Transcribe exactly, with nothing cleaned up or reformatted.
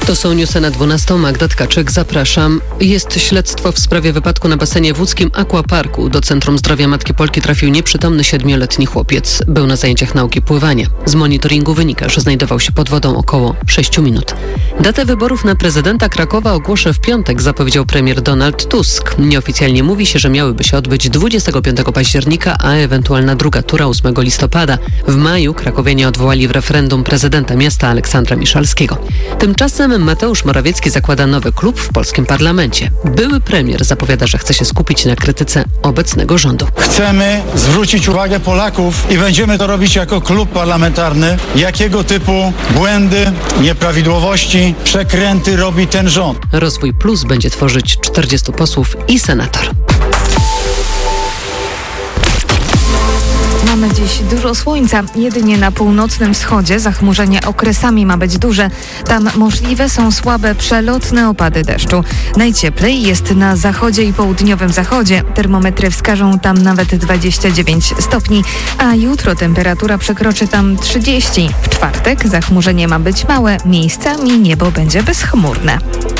To są newsy na dwunastą. Magda Tkaczyk, zapraszam. Jest śledztwo w sprawie wypadku na basenie w łódzkim Aquaparku. Do Centrum Zdrowia Matki Polki trafił nieprzytomny siedmioletni chłopiec. Był na zajęciach nauki pływania. Z monitoringu wynika, że znajdował się pod wodą około sześciu minut. Datę wyborów na prezydenta Krakowa ogłoszę w piątek, zapowiedział premier Donald Tusk. Nieoficjalnie mówi się, że miałyby się odbyć dwudziestego piątego października, a ewentualna druga tura ósmego listopada. W maju krakowianie odwołali w referendum prezydenta miasta Aleksandra Miszalskiego. Tymczasem Mateusz Morawiecki zakłada nowy klub w polskim parlamencie. Były premier zapowiada, że chce się skupić na krytyce obecnego rządu. Chcemy zwrócić uwagę Polaków i będziemy to robić jako klub parlamentarny, jakiego typu błędy, nieprawidłowości, przekręty robi ten rząd. Rozwój Plus będzie tworzyć czterdziestu posłów i senator. Mamy dziś dużo słońca, jedynie na północnym wschodzie zachmurzenie okresami ma być duże. Tam możliwe są słabe, przelotne opady deszczu. Najcieplej jest na zachodzie i południowym zachodzie. Termometry wskażą tam nawet dwadzieścia dziewięć stopni, a jutro temperatura przekroczy tam trzydzieści. W czwartek zachmurzenie ma być małe, miejscami niebo będzie bezchmurne.